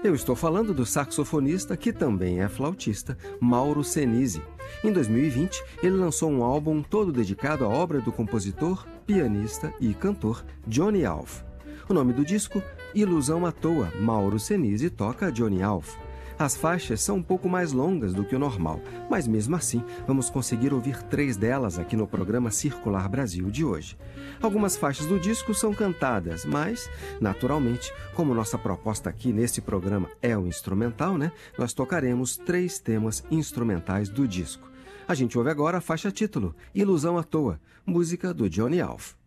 Eu estou falando do saxofonista, que também é flautista, Mauro Senise. Em 2020, ele lançou um álbum todo dedicado à obra do compositor, pianista e cantor Johnny Alf. O nome do disco, Ilusão à Toa, Mauro Senise toca Johnny Alf. As faixas são um pouco mais longas do que o normal, mas mesmo assim vamos conseguir ouvir 3 delas aqui no programa Circular Brasil de hoje. Algumas faixas do disco são cantadas, mas, naturalmente, como nossa proposta aqui nesse programa é o instrumental, nós tocaremos 3 temas instrumentais do disco. A gente ouve agora a faixa título, Ilusão à Toa, música do Johnny Alf.